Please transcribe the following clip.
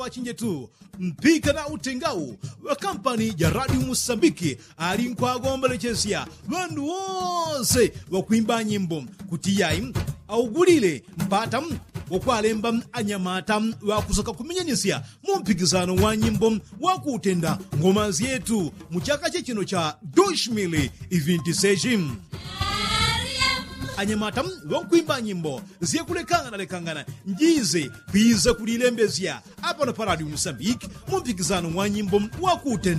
Pachinjetu mpika na utengau wa kampani ya Radio Mosambiki ali nkwagomberechesia vandu wonse wakuimba nyimbo kuti yayi augulile mpata wakwalemba anyamata wakusoka kuminyanisia mu mpikisano wa nyimbo wakutenda ngoma zetu mu chaka chino cha 2026. Anyamata wakuimba nyimbo zikulekangana njize kwiza kulilembezia apa na Radio Mosambiki mu mpikisano wa nyimbo wakutenda